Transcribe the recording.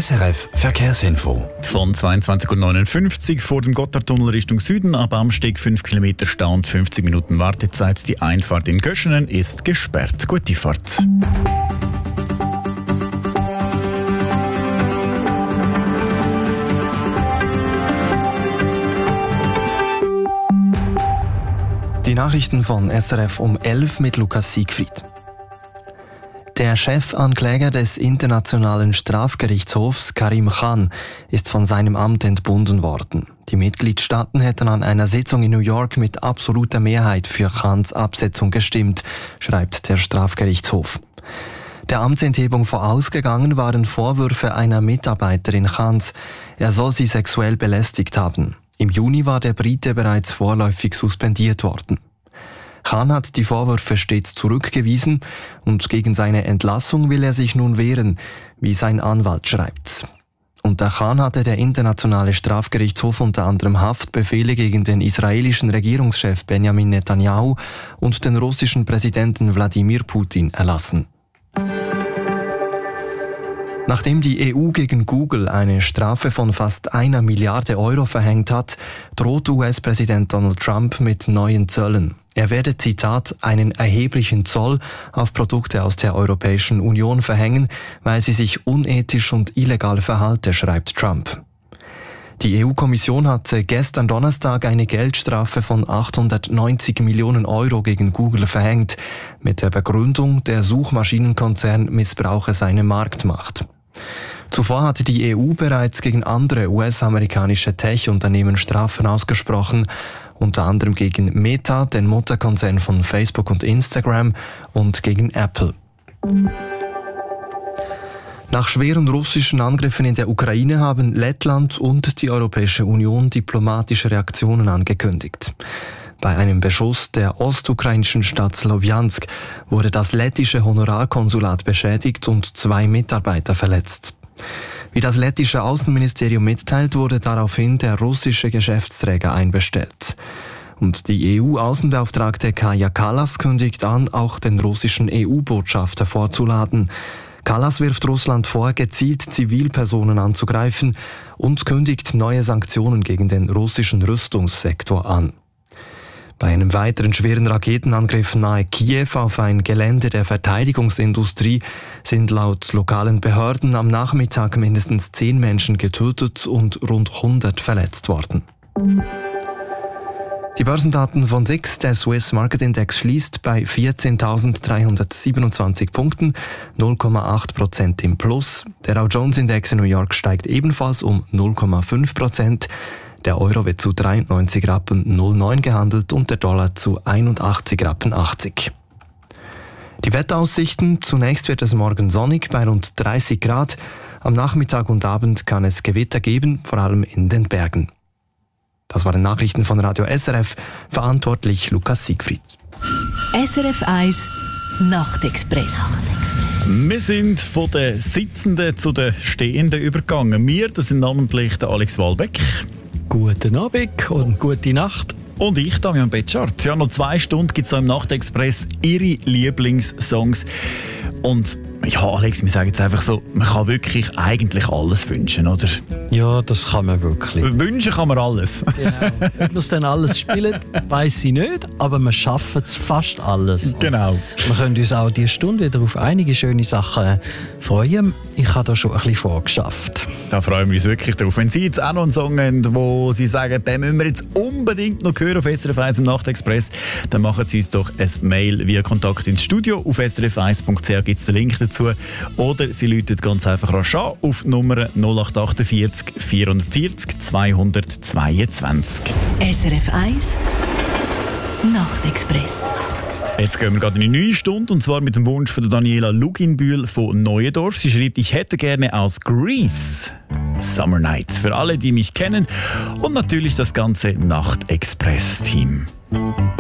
SRF Verkehrsinfo. Von 22.59 Uhr vor dem Gotthardtunnel Richtung Süden ab Amsteg 5 Kilometer Stau und 50 Minuten Wartezeit. Die Einfahrt in Göschenen ist gesperrt. Gute Fahrt. Die Nachrichten von SRF um 11 mit Lukas Siegfried. Der Chefankläger des Internationalen Strafgerichtshofs, Karim Khan, ist von seinem Amt entbunden worden. Die Mitgliedstaaten hätten an einer Sitzung in New York mit absoluter Mehrheit für Khans Absetzung gestimmt, schreibt der Strafgerichtshof. Der Amtsenthebung vorausgegangen waren Vorwürfe einer Mitarbeiterin Khans. Er soll sie sexuell belästigt haben. Im Juni war der Brite bereits vorläufig suspendiert worden. Khan hat die Vorwürfe stets zurückgewiesen und gegen seine Entlassung will er sich nun wehren, wie sein Anwalt schreibt. Unter Khan hatte der Internationale Strafgerichtshof unter anderem Haftbefehle gegen den israelischen Regierungschef Benjamin Netanyahu und den russischen Präsidenten Wladimir Putin erlassen. Nachdem die EU gegen Google eine Strafe von fast 1 Milliarde Euro verhängt hat, droht US-Präsident Donald Trump mit neuen Zöllen. Er werde, Zitat, einen erheblichen Zoll auf Produkte aus der Europäischen Union verhängen, weil sie sich unethisch und illegal verhalte, schreibt Trump. Die EU-Kommission hatte gestern Donnerstag eine Geldstrafe von 890 Millionen Euro gegen Google verhängt, mit der Begründung, der Suchmaschinenkonzern missbrauche seine Marktmacht. Zuvor hatte die EU bereits gegen andere US-amerikanische Tech-Unternehmen Strafen ausgesprochen, unter anderem gegen Meta, den Mutterkonzern von Facebook und Instagram, und gegen Apple. Nach schweren russischen Angriffen in der Ukraine haben Lettland und die Europäische Union diplomatische Reaktionen angekündigt. Bei einem Beschuss der ostukrainischen Stadt Slowjansk wurde das lettische Honorarkonsulat beschädigt und 2 Mitarbeiter verletzt. Wie das lettische Außenministerium mitteilt, wurde daraufhin der russische Geschäftsträger einbestellt. Und die EU-Außenbeauftragte Kaja Kallas kündigt an, auch den russischen EU-Botschafter vorzuladen. Kallas wirft Russland vor, gezielt Zivilpersonen anzugreifen und kündigt neue Sanktionen gegen den russischen Rüstungssektor an. Bei einem weiteren schweren Raketenangriff nahe Kiew auf ein Gelände der Verteidigungsindustrie sind laut lokalen Behörden am Nachmittag mindestens 10 Menschen getötet und rund 100 verletzt worden. Die Börsendaten von SIX, der Swiss Market Index, schließt bei 14.327 Punkten, 0,8% im Plus. Der Dow Jones Index in New York steigt ebenfalls um 0,5%. Der Euro wird zu 93,09 Rappen gehandelt und der Dollar zu 81,80 Rappen. Die Wetteraussichten: Zunächst wird es morgen sonnig bei rund 30 Grad. Am Nachmittag und Abend kann es Gewitter geben, vor allem in den Bergen. Das waren Nachrichten von Radio SRF, verantwortlich Lukas Siegfried. SRF 1 Nachtexpress. Wir sind von den Sitzenden zu den Stehenden übergegangen. Wir, das sind namentlich der Alex Walbeck. Guten Abend und gute Nacht. Und ich, Damian Betschart. Ja, noch 2 Stunden gibt es im Nachtexpress Ihre Lieblingssongs. Und ja, Alex, wir sagen jetzt einfach so, man kann wirklich eigentlich alles wünschen, oder? Ja, das kann man wirklich. Wünschen kann man alles. Genau. Ob wir es dann alles spielen, weiss ich nicht, aber wir schaffen es fast alles. Genau. Wir können uns auch diese Stunde wieder auf einige schöne Sachen freuen. Ich habe da schon ein bisschen vorgeschafft. Da freuen wir uns wirklich drauf. Wenn Sie jetzt auch noch einen Song haben, wo Sie sagen, den müssen wir jetzt unbedingt noch hören auf SRF 1 im Nachtexpress, dann machen Sie uns doch ein Mail via Kontakt ins Studio. Auf srf1.ch gibt es den Link dazu. Oder Sie rufen ganz einfach rasch an auf Nummer 0848 44 222. SRF 1 Nachtexpress. Jetzt gehen wir gerade in eine neue Stunde, und zwar mit dem Wunsch von Daniela Luginbühl von Neuendorf. Sie schreibt, ich hätte gerne aus Grease Summer Night. Für alle, die mich kennen, und natürlich das ganze Nachtexpress-Team.